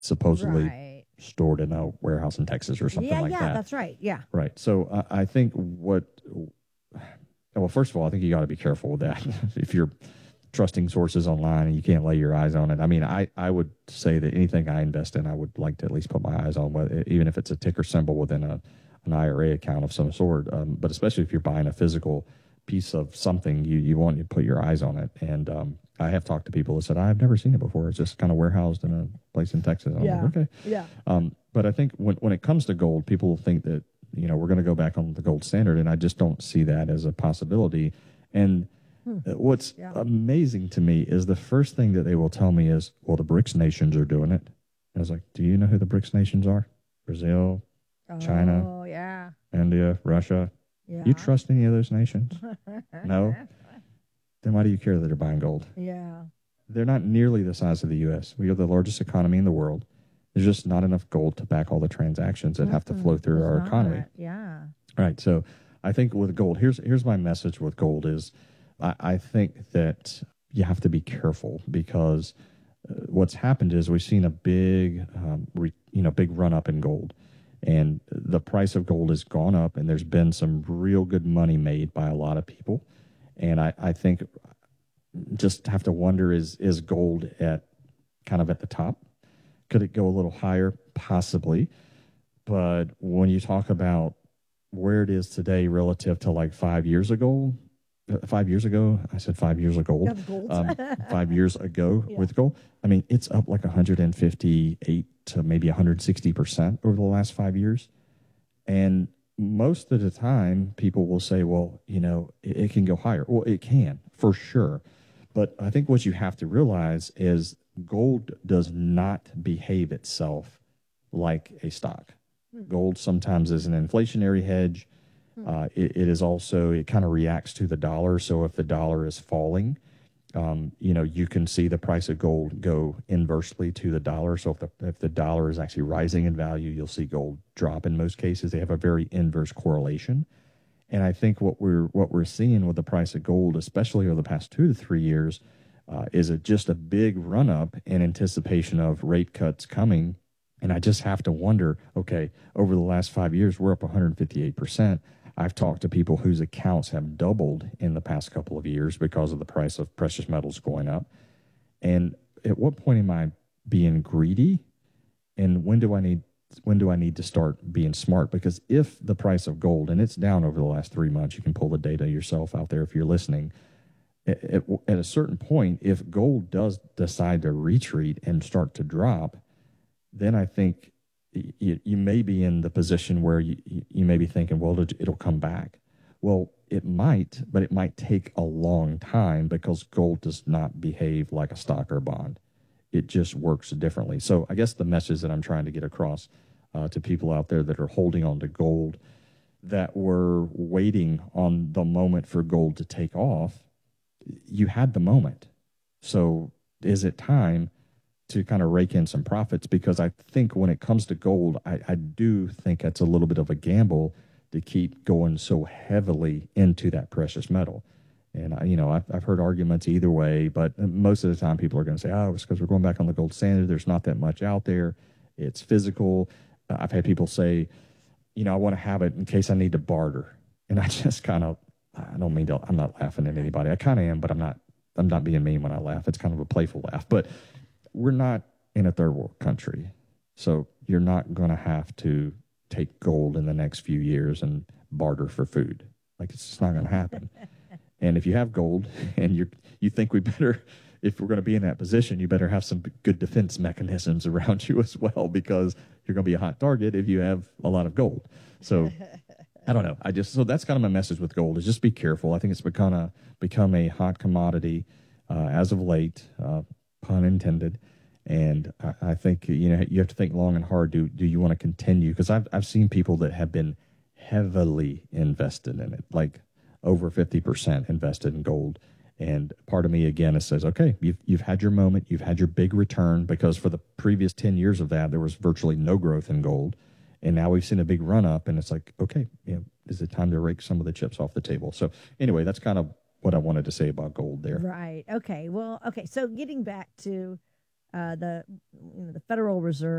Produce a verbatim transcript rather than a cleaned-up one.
supposedly Right. stored in a warehouse in Texas or something Yeah, like yeah, that. that's right. Yeah. Right. So I, I think what, well, first of all, I think you got to be careful with that. If you're trusting sources online and you can't lay your eyes on it. I mean, I, I would say that anything I invest in, I would like to at least put my eyes on, whether- even if it's a ticker symbol within a an I R A account of some sort. Um, but especially if you're buying a physical piece of something, you, you want to put your eyes on it. And um, I have talked to people that said, I've never seen it before. It's just kind of warehoused in a place in Texas. I'm Yeah. like, okay. Yeah. Um, but I think when, when it comes to gold, people think that, you know, we're going to go back on the gold standard. And I just don't see that as a possibility. And Hmm. what's Yeah. amazing to me is the first thing that they will tell me is, well, the BRICS nations are doing it. I was like, do you know who the BRICS nations are? Brazil, China, Oh, yeah. India, Russia. Yeah. You trust any of those nations? No? Then why do you care that they're buying gold? Yeah. They're not nearly the size of the U S. We are the largest economy in the world. There's just not enough gold to back all the transactions that have to flow through There's our not. economy. Yeah. Right. So I think with gold, here's here's my message with gold is I, I think that you have to be careful because uh, what's happened is we've seen a big, um, re, you know, big run up in gold, and the price of gold has gone up, and there's been some real good money made by a lot of people, and I, I think just have to wonder is is gold at kind of at the top? Could it go a little higher? Possibly, but when you talk about where it is today relative to like five years ago, uh, five years ago, I said five years ago, Of gold. um, five years ago Yeah. with gold. I mean, it's up like one hundred fifty-eight to maybe one hundred sixty percent over the last five years. And most of the time, people will say, well, you know, it, it can go higher. Well, it can for sure. But I think what you have to realize is gold does not behave itself like a stock. Gold sometimes is an inflationary hedge. Uh, it, it is also, it kind of reacts to the dollar. So if the dollar is falling, um, you know, you can see the price of gold go inversely to the dollar. So if the, if the dollar is actually rising in value, you'll see gold drop in most cases. They have a very inverse correlation. And I think what we're what we're seeing with the price of gold, especially over the past two to three years, uh, is a, just a big run up in anticipation of rate cuts coming. And I just have to wonder, okay, over the last five years, we're up one hundred fifty-eight percent. I've talked to people whose accounts have doubled in the past couple of years because of the price of precious metals going up. And at what point am I being greedy? And when do I need when do I need to start being smart? Because if the price of gold, and it's down over the last three months, you can pull the data yourself out there if you're listening. At, at, at a certain point, if gold does decide to retreat and start to drop, then I think you, you may be in the position where you, you may be thinking, well, it'll come back. Well, it might, but it might take a long time because gold does not behave like a stock or bond. It just works differently. So I guess the message that I'm trying to get across uh, to people out there that are holding on to gold, that were waiting on the moment for gold to take off, you had the moment. So is it time to kind of rake in some profits? Because I think when it comes to gold, I, I do think it's a little bit of a gamble to keep going so heavily into that precious metal. And, I, you know, I've, I've heard arguments either way, but most of the time people are going to say, oh, it's because we're going back on the gold standard. There's not that much out there. It's physical. Uh, I've had people say, you know, I want to have it in case I need to barter. And I just kind of, I don't mean to, I'm not laughing at anybody. I kind of am, but I'm not, I'm not being mean when I laugh. It's kind of a playful laugh. But we're not in a third world country. So you're not going to have to take gold in the next few years and barter for food. Like, it's just not going to happen. And if you have gold and you you think we better, if we're going to be in that position, you better have some good defense mechanisms around you as well, because you're going to be a hot target if you have a lot of gold. So I don't know. I just, so that's kind of my message with gold, is just be careful. I think it's become a, become a hot commodity uh, as of late, uh, pun intended. And I, I think, you know, you have to think long and hard. Do, do you want to continue? Because I've, I've seen people that have been heavily invested in it, like over fifty percent invested in gold. And part of me, again, it says, okay, you've, you've had your moment. You've had your big return, because for the previous ten years of that, there was virtually no growth in gold. And now we've seen a big run up, and it's like, okay, you know, is it time to rake some of the chips off the table? So anyway, that's kind of what I wanted to say about gold there. Right. Okay. Well, okay. So getting back to uh, the you know the Federal Reserve